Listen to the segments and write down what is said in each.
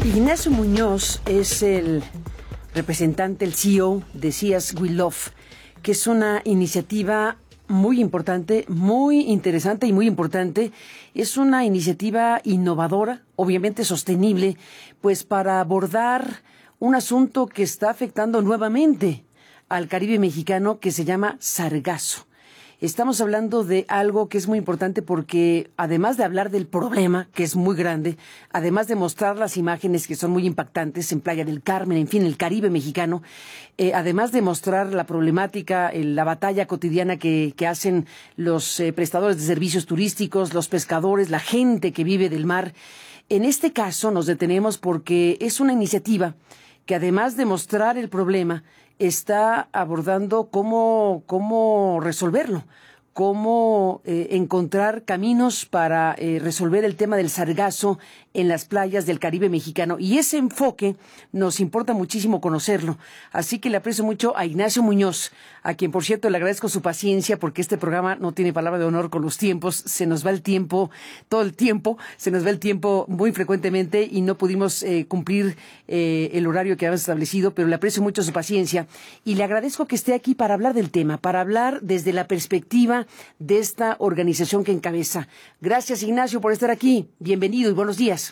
Ignacio Muñoz es el representante, el CEO de Seas We Love, que es una iniciativa muy importante, muy interesante y muy importante. Es una iniciativa innovadora, obviamente sostenible, pues para abordar un asunto que está afectando nuevamente al Caribe mexicano, que se llama sargazo. Estamos hablando de algo que es muy importante porque, además de hablar del problema, que es muy grande, además de mostrar las imágenes que son muy impactantes en Playa del Carmen, en fin, el Caribe mexicano, además de mostrar la problemática, la batalla cotidiana que hacen los prestadores de servicios turísticos, los pescadores, la gente que vive del mar, en este caso nos detenemos porque es una iniciativa que, además de mostrar el problema, está abordando cómo resolverlo, cómo encontrar caminos para resolver el tema del sargazo en las playas del Caribe mexicano. Y ese enfoque nos importa muchísimo conocerlo. Así que le aprecio mucho a Ignacio Muñoz, a quien, por cierto, le agradezco su paciencia porque este programa no tiene palabra de honor con los tiempos. Se nos va el tiempo, todo el tiempo, se nos va el tiempo muy frecuentemente y no pudimos cumplir el horario que habíamos establecido, pero le aprecio mucho su paciencia y le agradezco que esté aquí para hablar del tema, para hablar desde la perspectiva de esta organización que encabeza. Gracias, Ignacio, por estar aquí. Bienvenido y buenos días.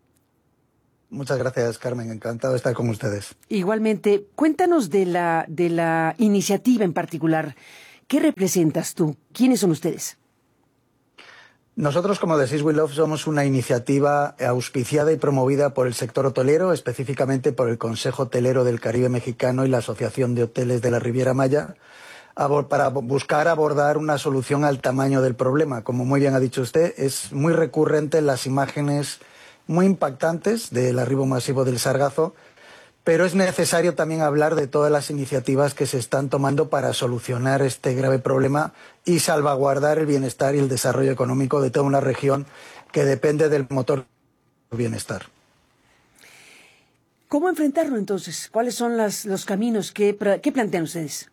Muchas gracias, Carmen. Encantado de estar con ustedes. Igualmente, cuéntanos de la iniciativa en particular. ¿Qué representas tú? ¿Quiénes son ustedes? Nosotros, como The Seas We Love, somos una iniciativa auspiciada y promovida por el sector hotelero, específicamente por el Consejo Hotelero del Caribe Mexicano y la Asociación de Hoteles de la Riviera Maya, para buscar abordar una solución al tamaño del problema. Como muy bien ha dicho usted, es muy recurrente en las imágenes muy impactantes del arribo masivo del sargazo, pero es necesario también hablar de todas las iniciativas que se están tomando para solucionar este grave problema y salvaguardar el bienestar y el desarrollo económico de toda una región que depende del motor del bienestar. ¿Cómo enfrentarlo entonces? ¿Cuáles son los caminos que plantean ustedes?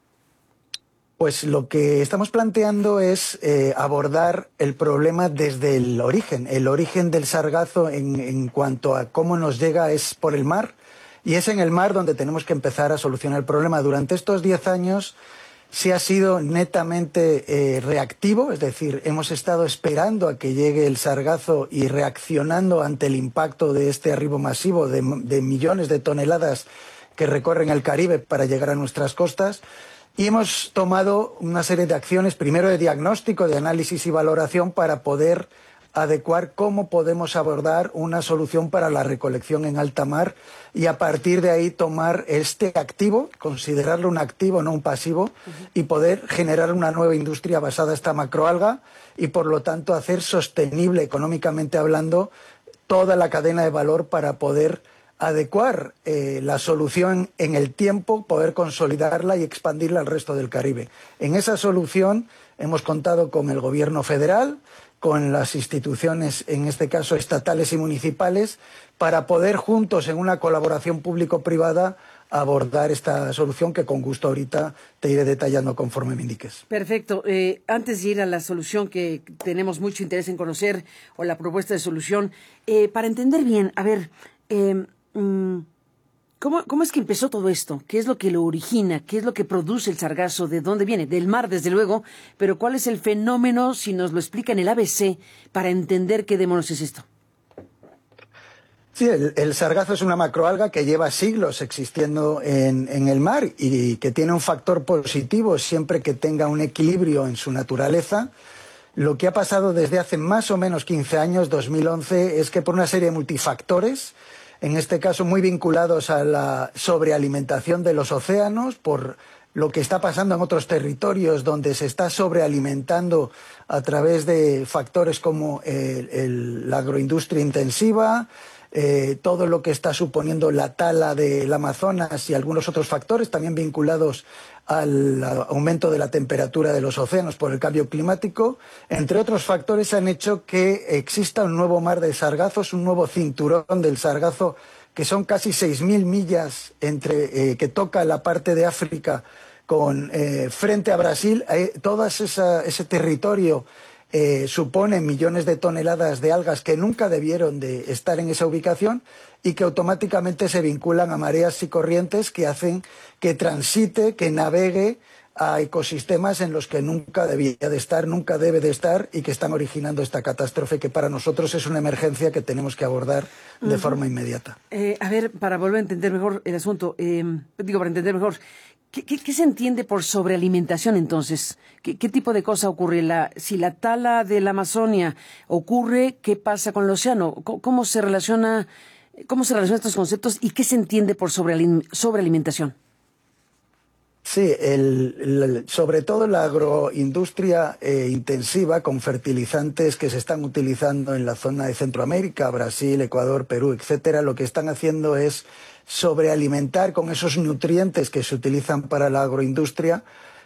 Pues lo que estamos planteando es abordar el problema desde el origen. El origen del sargazo en cuanto a cómo nos llega es por el mar, y es en el mar donde tenemos que empezar a solucionar el problema. Durante estos 10 años se ha sido netamente reactivo, es decir, hemos estado esperando a que llegue el sargazo y reaccionando ante el impacto de este arribo masivo de millones de toneladas que recorren el Caribe para llegar a nuestras costas. Y hemos tomado una serie de acciones, primero de diagnóstico, de análisis y valoración, para poder adecuar cómo podemos abordar una solución para la recolección en alta mar y a partir de ahí tomar este activo, considerarlo un activo, no un pasivo, y poder generar una nueva industria basada en esta macroalga y por lo tanto hacer sostenible económicamente hablando toda la cadena de valor para poder adecuar la solución en el tiempo, poder consolidarla y expandirla al resto del Caribe. En esa solución hemos contado con el gobierno federal, con las instituciones, en este caso estatales y municipales, para poder juntos, en una colaboración público-privada, abordar esta solución que con gusto ahorita te iré detallando conforme me indiques. Perfecto. Antes de ir a la solución que tenemos mucho interés en conocer, o la propuesta de solución, para entender bien, a ver, ¿cómo es que empezó todo esto? ¿Qué es lo que lo origina? ¿Qué es lo que produce el sargazo? ¿De dónde viene? Del mar, desde luego, pero ¿cuál es el fenómeno, si nos lo explica en el ABC, para entender qué demonios es esto? Sí, el sargazo es una macroalga que lleva siglos existiendo en el mar y que tiene un factor positivo siempre que tenga un equilibrio en su naturaleza. Lo que ha pasado desde hace más o menos 15 años, 2011, es que por una serie de multifactores, en este caso muy vinculados a la sobrealimentación de los océanos, por lo que está pasando en otros territorios donde se está sobrealimentando a través de factores como la agroindustria intensiva, todo lo que está suponiendo la tala del Amazonas y algunos otros factores también vinculados al aumento de la temperatura de los océanos por el cambio climático, entre otros factores, han hecho que exista un nuevo mar de sargazos, un nuevo cinturón del sargazo, que son casi 6.000 millas que toca la parte de África frente a Brasil. Todo ese territorio suponen millones de toneladas de algas que nunca debieron de estar en esa ubicación y que automáticamente se vinculan a mareas y corrientes que hacen que transite, que navegue a ecosistemas en los que nunca debía de estar, nunca debe de estar, y que están originando esta catástrofe que para nosotros es una emergencia que tenemos que abordar de forma inmediata. A ver, para volver a entender mejor el asunto, para entender mejor, ¿qué se entiende por sobrealimentación entonces? ¿Qué tipo de cosa ocurre? Si la tala de la Amazonia ocurre, ¿qué pasa con el océano? ¿Cómo se relacionan estos conceptos y qué se entiende por sobrealimentación? Sí, sobre todo la agroindustria intensiva con fertilizantes que se están utilizando en la zona de Centroamérica, Brasil, Ecuador, Perú, etcétera, lo que están haciendo es sobrealimentar con esos nutrientes que se utilizan para la agroindustria,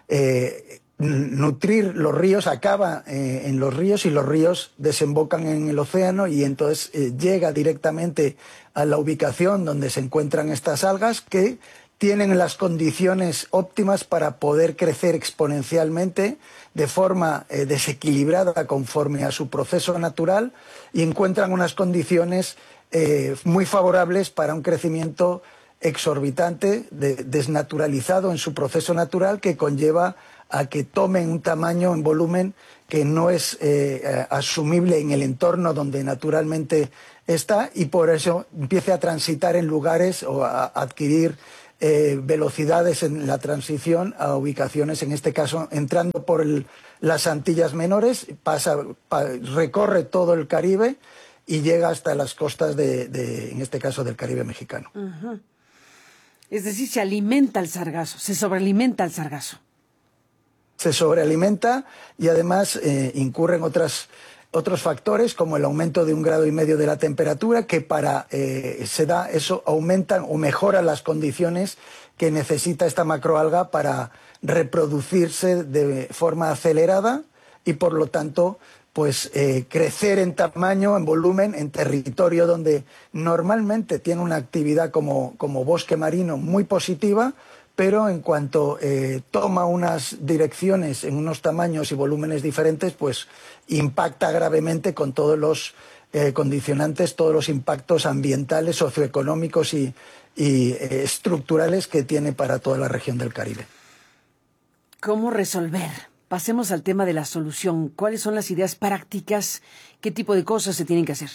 nutrir los ríos, acaba en los ríos y los ríos desembocan en el océano y entonces llega directamente a la ubicación donde se encuentran estas algas que tienen las condiciones óptimas para poder crecer exponencialmente de forma desequilibrada conforme a su proceso natural y encuentran unas condiciones muy favorables para un crecimiento exorbitante, desnaturalizado en su proceso natural, que conlleva a que tomen un tamaño en volumen que no es asumible en el entorno donde naturalmente está y por eso empiece a transitar en lugares o a adquirir velocidades en la transición a ubicaciones, en este caso entrando por las Antillas Menores, recorre todo el Caribe y llega hasta las costas en este caso del Caribe mexicano. Uh-huh. Es decir, se alimenta el sargazo, se sobrealimenta el sargazo. Se sobrealimenta y además incurren otros factores como el aumento de 1,5 grados de la temperatura que aumentan o mejoran las condiciones que necesita esta macroalga para reproducirse de forma acelerada y por lo tanto pues crecer en tamaño, en volumen, en territorio donde normalmente tiene una actividad como bosque marino muy positiva, pero en cuanto toma unas direcciones en unos tamaños y volúmenes diferentes, pues impacta gravemente con todos los condicionantes, todos los impactos ambientales, socioeconómicos y estructurales que tiene para toda la región del Caribe. ¿Cómo resolver? Pasemos al tema de la solución. ¿Cuáles son las ideas prácticas? ¿Qué tipo de cosas se tienen que hacer?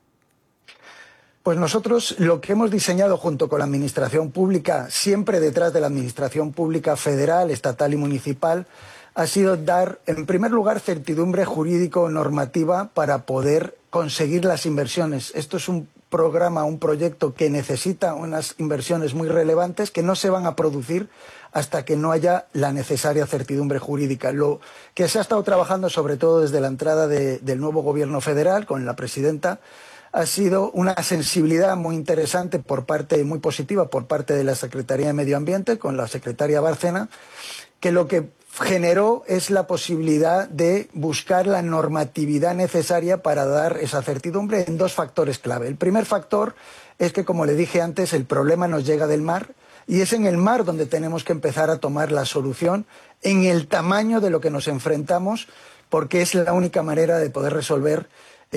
Pues nosotros lo que hemos diseñado junto con la Administración Pública, siempre detrás de la Administración Pública federal, estatal y municipal, ha sido dar, en primer lugar, certidumbre jurídico-normativa para poder conseguir las inversiones. Esto es un proyecto que necesita unas inversiones muy relevantes que no se van a producir hasta que no haya la necesaria certidumbre jurídica. Lo que se ha estado trabajando, sobre todo desde la entrada del nuevo gobierno federal, con la presidenta, ha sido una sensibilidad muy interesante muy positiva por parte de la Secretaría de Medio Ambiente, con la secretaria Bárcena, que lo que generó es la posibilidad de buscar la normatividad necesaria para dar esa certidumbre en 2 factores clave. El primer factor es que, como le dije antes, el problema nos llega del mar y es en el mar donde tenemos que empezar a tomar la solución en el tamaño de lo que nos enfrentamos, porque es la única manera de poder resolver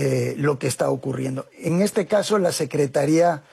lo que está ocurriendo. En este caso, la Secretaría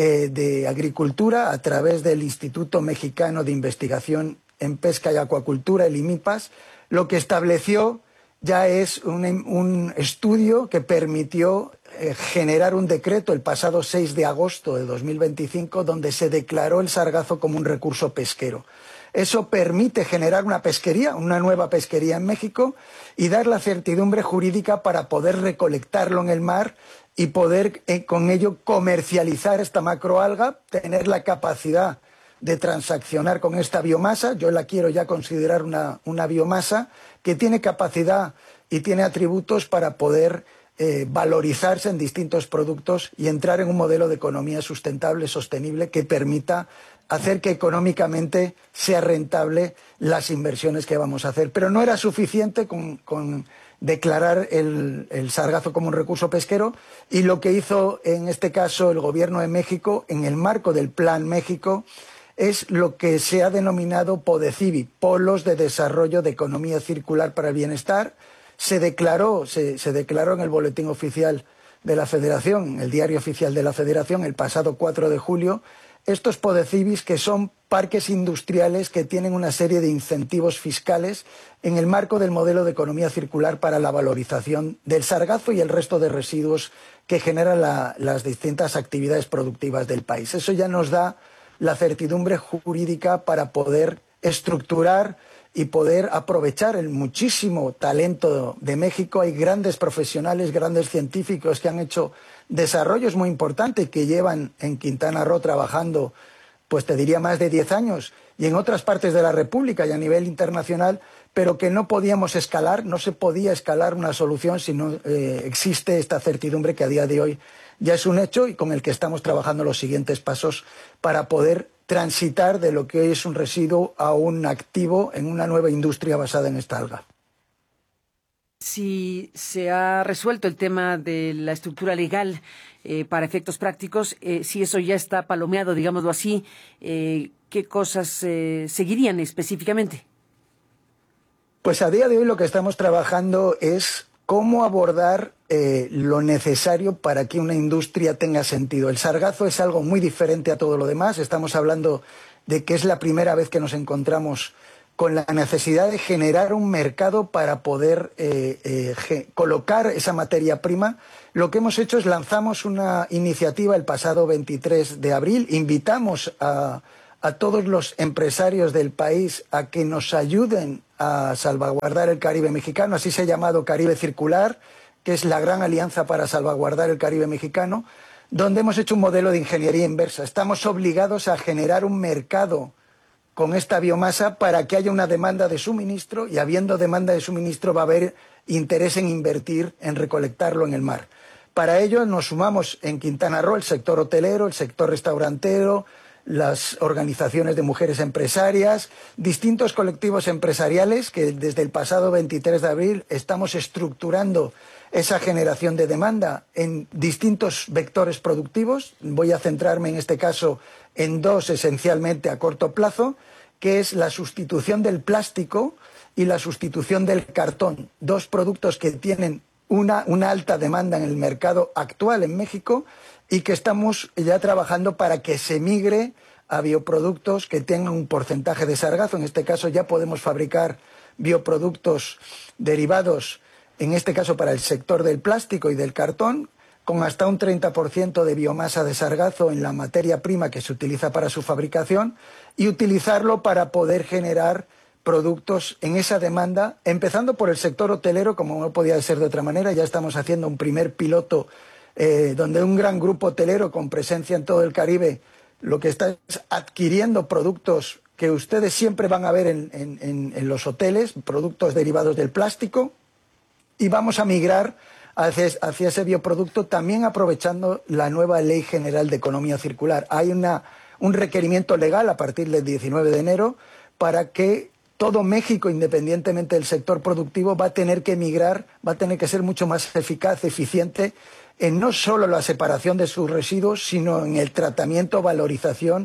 de Agricultura, a través del Instituto Mexicano de Investigación en Pesca y Acuacultura, el IMIPAS, lo que estableció ya es un estudio que permitió generar un decreto el pasado 6 de agosto de 2025 donde se declaró el sargazo como un recurso pesquero. Eso permite generar una nueva pesquería en México y dar la certidumbre jurídica para poder recolectarlo en el mar y poder con ello comercializar esta macroalga, tener la capacidad de transaccionar con esta biomasa. Yo la quiero ya considerar una biomasa que tiene capacidad y tiene atributos para poder valorizarse en distintos productos y entrar en un modelo de economía sustentable, sostenible, que permita hacer que económicamente sea rentable las inversiones que vamos a hacer. Pero no era suficiente con declarar el sargazo como un recurso pesquero y lo que hizo en este caso el Gobierno de México en el marco del Plan México es lo que se ha denominado PODECIBI, Polos de Desarrollo de Economía Circular para el Bienestar. se declaró en el Boletín Oficial de la Federación, el Diario Oficial de la Federación, el pasado 4 de julio, estos podecibis, que son parques industriales que tienen una serie de incentivos fiscales en el marco del modelo de economía circular para la valorización del sargazo y el resto de residuos que generan las distintas actividades productivas del país. Eso ya nos da la certidumbre jurídica para poder estructurar y poder aprovechar el muchísimo talento de México. Hay grandes profesionales, grandes científicos que han hecho desarrollos muy importantes, que llevan en Quintana Roo trabajando, pues te diría, más de 10 años, y en otras partes de la República y a nivel internacional, pero que no podíamos escalar, no se podía escalar una solución si no existe esta certidumbre que a día de hoy ya es un hecho y con el que estamos trabajando los siguientes pasos para poder transitar de lo que hoy es un residuo a un activo en una nueva industria basada en esta alga. Si se ha resuelto el tema de la estructura legal para efectos prácticos, si eso ya está palomeado, digámoslo así, ¿qué cosas seguirían específicamente? Pues a día de hoy lo que estamos trabajando es cómo abordar lo necesario para que una industria tenga sentido. El sargazo es algo muy diferente a todo lo demás. Estamos hablando de que es la primera vez que nos encontramos con la necesidad de generar un mercado para poder colocar esa materia prima. Lo que hemos hecho es lanzamos una iniciativa el pasado 23 de abril. Invitamos a todos los empresarios del país a que nos ayuden a salvaguardar el Caribe mexicano. Así se ha llamado Caribe Circular, que es la gran alianza para salvaguardar el Caribe mexicano, donde hemos hecho un modelo de ingeniería inversa. Estamos obligados a generar un mercado con esta biomasa para que haya una demanda de suministro, y habiendo demanda de suministro va a haber interés en invertir, en recolectarlo en el mar. Para ello nos sumamos en Quintana Roo el sector hotelero, el sector restaurantero, las organizaciones de mujeres empresarias, distintos colectivos empresariales que desde el pasado 23 de abril estamos estructurando esa generación de demanda en distintos vectores productivos. Voy a centrarme en este caso en dos esencialmente a corto plazo, que es la sustitución del plástico y la sustitución del cartón, dos productos que tienen una alta demanda en el mercado actual en México y que estamos ya trabajando para que se migre a bioproductos que tengan un porcentaje de sargazo. En este caso ya podemos fabricar bioproductos derivados, en este caso para el sector del plástico y del cartón, con hasta un 30% de biomasa de sargazo en la materia prima que se utiliza para su fabricación, y utilizarlo para poder generar productos en esa demanda, empezando por el sector hotelero, como no podía ser de otra manera. Ya estamos haciendo un primer piloto donde un gran grupo hotelero con presencia en todo el Caribe lo que está es adquiriendo productos que ustedes siempre van a ver en los hoteles, productos derivados del plástico, y vamos a migrar hacia ese bioproducto, también aprovechando la nueva Ley General de Economía Circular. Hay un requerimiento legal a partir del 19 de enero para que todo México, independientemente del sector productivo, va a tener que migrar, va a tener que ser mucho más eficaz, eficiente, en no solo la separación de sus residuos, sino en el tratamiento, valorización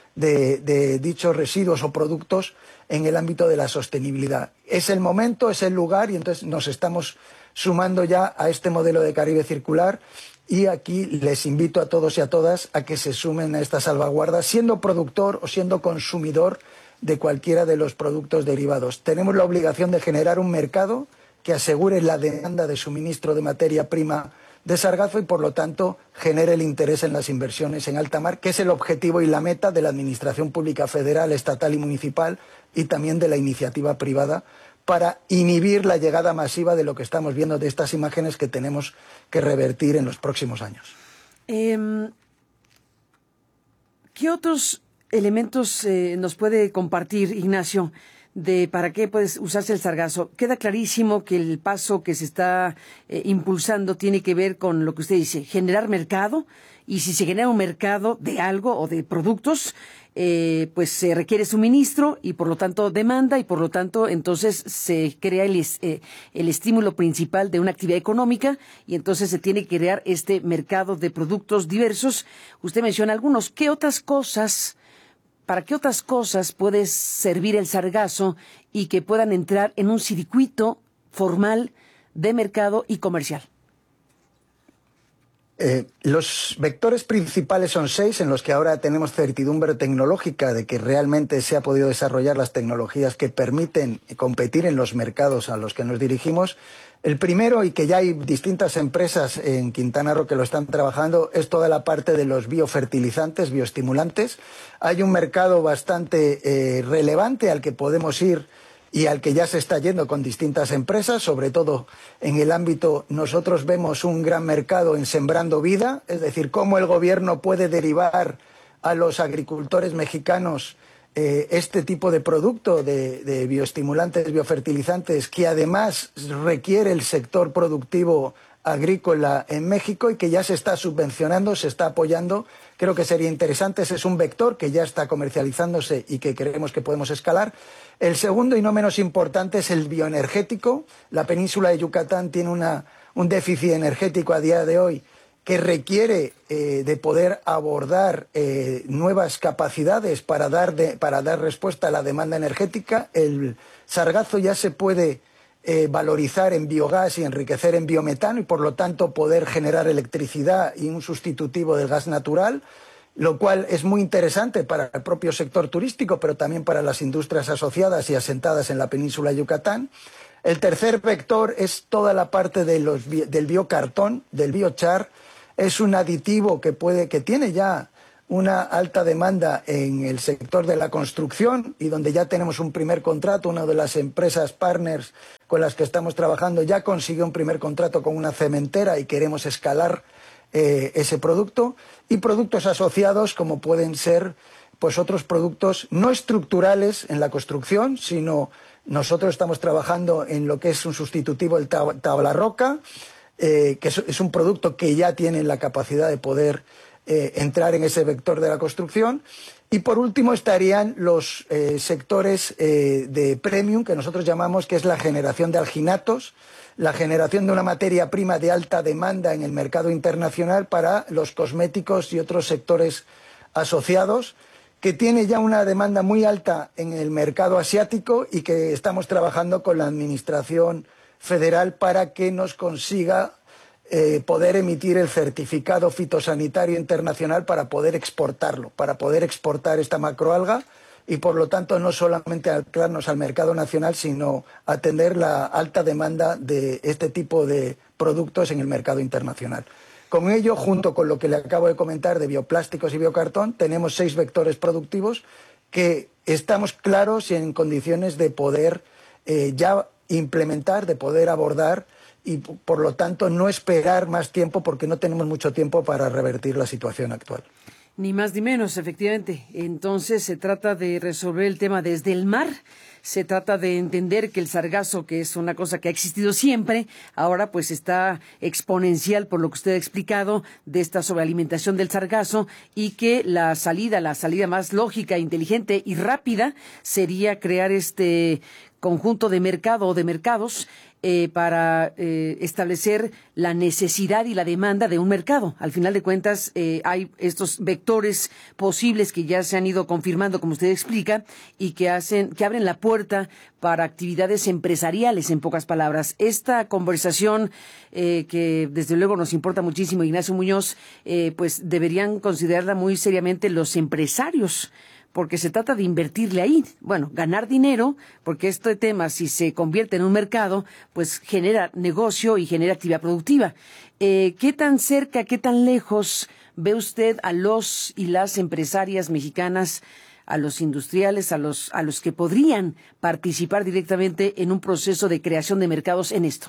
de dichos residuos o productos en el ámbito de la sostenibilidad. Es el momento, es el lugar, y entonces nos estamos sumando ya a este modelo de Caribe Circular, y aquí les invito a todos y a todas a que se sumen a esta salvaguarda, siendo productor o siendo consumidor de cualquiera de los productos derivados. Tenemos la obligación de generar un mercado que asegure la demanda de suministro de materia prima de sargazo y, por lo tanto, genere el interés en las inversiones en alta mar, que es el objetivo y la meta de la Administración Pública Federal, Estatal y Municipal, y también de la iniciativa privada, para inhibir la llegada masiva de lo que estamos viendo, de estas imágenes que tenemos que revertir en los próximos años. ¿Qué otros elementos nos puede compartir, Ignacio, de para qué puede usarse el sargazo? Queda clarísimo que el paso que se está impulsando tiene que ver con lo que usted dice, generar mercado, y si se genera un mercado de algo o de productos, pues se requiere suministro y por lo tanto demanda, y por lo tanto entonces se crea el estímulo principal de una actividad económica, y entonces se tiene que crear este mercado de productos diversos. Usted menciona algunos. ¿Para qué otras cosas puede servir el sargazo y que puedan entrar en un circuito formal de mercado y comercial? Los vectores principales son 6, en los que ahora tenemos certidumbre tecnológica de que realmente se ha podido desarrollar las tecnologías que permiten competir en los mercados a los que nos dirigimos. El primero, y que ya hay distintas empresas en Quintana Roo que lo están trabajando, es toda la parte de los biofertilizantes, bioestimulantes. Hay un mercado bastante relevante al que podemos ir y al que ya se está yendo con distintas empresas, sobre todo en el ámbito, nosotros vemos un gran mercado en sembrando vida, es decir, cómo el gobierno puede derivar a los agricultores mexicanos este tipo de producto de bioestimulantes, biofertilizantes, que además requiere el sector productivo agrícola en México y que ya se está subvencionando, se está apoyando. Creo que sería interesante, ese es un vector que ya está comercializándose y que creemos que podemos escalar. El segundo y no menos importante es el bioenergético. La península de Yucatán tiene un déficit energético a día de hoy que requiere de poder abordar nuevas capacidades para dar respuesta a la demanda energética. El sargazo ya se puede valorizar en biogás y enriquecer en biometano y por lo tanto poder generar electricidad y un sustitutivo del gas natural, lo cual es muy interesante para el propio sector turístico, pero también para las industrias asociadas y asentadas en la península de Yucatán. El tercer vector es toda la parte del biocartón, del biochar. Es un aditivo que tiene ya una alta demanda en el sector de la construcción y donde ya tenemos un primer contrato. Una de las empresas partners con las que estamos trabajando ya consiguió un primer contrato con una cementera y queremos escalar ese producto, y productos asociados como pueden ser pues otros productos no estructurales en la construcción, sino nosotros estamos trabajando en lo que es un sustitutivo del tabla roca, que es un producto que ya tiene la capacidad de poder entrar en ese vector de la construcción. Y por último estarían los sectores de premium, que nosotros llamamos, que es la generación de alginatos, la generación de una materia prima de alta demanda en el mercado internacional para los cosméticos y otros sectores asociados, que tiene ya una demanda muy alta en el mercado asiático y que estamos trabajando con la Administración Federal para que nos consiga poder emitir el certificado fitosanitario internacional para poder exportarlo, para poder exportar esta macroalga y por lo tanto no solamente anclarnos al mercado nacional, sino atender la alta demanda de este tipo de productos en el mercado internacional. Con ello, junto con lo que le acabo de comentar de bioplásticos y biocartón, tenemos 6 vectores productivos que estamos claros y en condiciones de poder ya implementar, de poder abordar y por lo tanto no esperar más tiempo porque no tenemos mucho tiempo para revertir la situación actual. Ni más ni menos, efectivamente. Entonces se trata de resolver el tema desde el mar. Se trata de entender que el sargazo, que es una cosa que ha existido siempre, ahora pues está exponencial por lo que usted ha explicado de esta sobrealimentación del sargazo, y que la salida más lógica, inteligente y rápida sería crear este conjunto de mercado o de mercados para establecer la necesidad y la demanda de un mercado. Al final de cuentas, hay estos vectores posibles que ya se han ido confirmando, como usted explica, y que abren la puerta para actividades empresariales, en pocas palabras. Esta conversación que desde luego nos importa muchísimo, Ignacio Muñoz, pues deberían considerarla muy seriamente los empresarios, porque se trata de invertirle ahí, bueno, ganar dinero, porque este tema, si se convierte en un mercado, pues genera negocio y genera actividad productiva. ¿Qué tan cerca, qué tan lejos ve usted a los y las empresarias mexicanas, a los industriales, a los que podrían participar directamente en un proceso de creación de mercados en esto?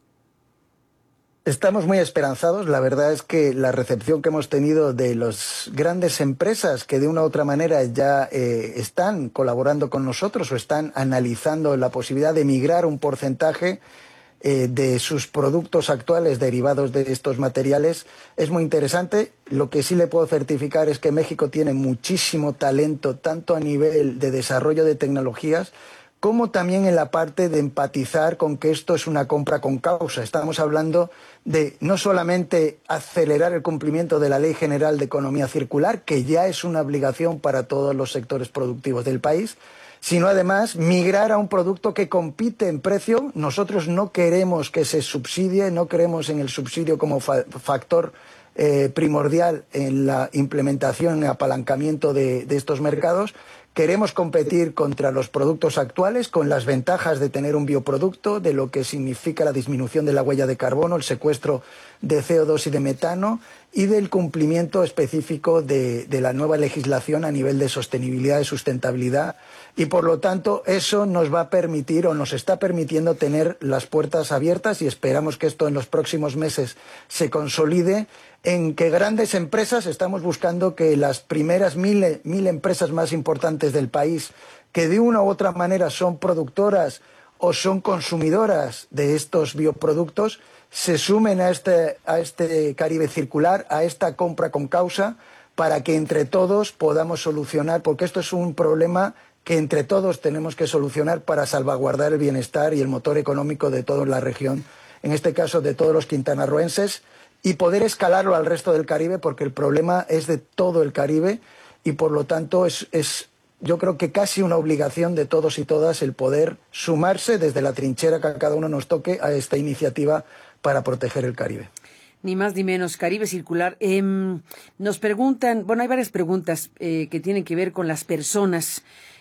Estamos muy esperanzados. La verdad es que la recepción que hemos tenido de las grandes empresas que de una u otra manera ya están colaborando con nosotros o están analizando la posibilidad de migrar un porcentaje de sus productos actuales derivados de estos materiales es muy interesante. Lo que sí le puedo certificar es que México tiene muchísimo talento, tanto a nivel de desarrollo de tecnologías como también en la parte de empatizar con que esto es una compra con causa. Estamos hablando de no solamente acelerar el cumplimiento de la Ley General de Economía Circular, que ya es una obligación para todos los sectores productivos del país, sino además migrar a un producto que compite en precio. Nosotros no queremos que se subsidie, no creemos en el subsidio como factor primordial en la implementación y apalancamiento de estos mercados. Queremos competir contra los productos actuales con las ventajas de tener un bioproducto, de lo que significa la disminución de la huella de carbono, el secuestro de CO2 y de metano y del cumplimiento específico de la nueva legislación a nivel de sostenibilidad y sustentabilidad. Y por lo tanto eso nos va a permitir o nos está permitiendo tener las puertas abiertas, y esperamos que esto en los próximos meses se consolide, en que grandes empresas, estamos buscando que las primeras mil empresas más importantes del país, que de una u otra manera son productoras o son consumidoras de estos bioproductos, se sumen a este Caribe circular, a esta compra con causa, para que entre todos podamos solucionar, porque esto es un problema que entre todos tenemos que solucionar para salvaguardar el bienestar y el motor económico de toda la región, en este caso de todos los quintanarroenses, y poder escalarlo al resto del Caribe, porque el problema es de todo el Caribe y por lo tanto es yo creo que casi una obligación de todos y todas el poder sumarse desde la trinchera que a cada uno nos toque a esta iniciativa para proteger el Caribe. Ni más ni menos, Caribe Circular. Nos preguntan, bueno, hay varias preguntas que tienen que ver con las personas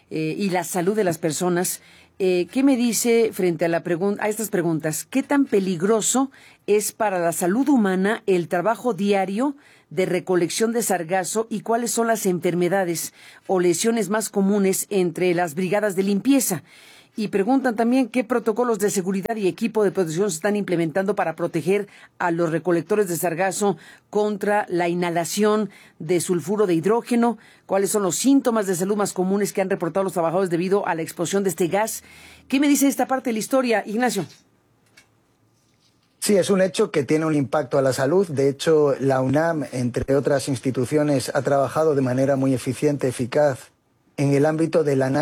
y la salud de las personas. ¿Qué me dice frente a estas preguntas? ¿Qué tan peligroso es para la salud humana el trabajo diario de recolección de sargazo y cuáles son las enfermedades o lesiones más comunes entre las brigadas de limpieza? Y preguntan también qué protocolos de seguridad y equipo de protección se están implementando para proteger a los recolectores de sargazo contra la inhalación de sulfuro de hidrógeno, cuáles son los síntomas de salud más comunes que han reportado los trabajadores debido a la explosión de este gas. ¿Qué me dice esta parte de la historia, Ignacio? Sí, es un hecho que tiene un impacto a la salud. De hecho, la UNAM, entre otras instituciones, ha trabajado de manera muy eficiente, eficaz, en el ámbito del análisis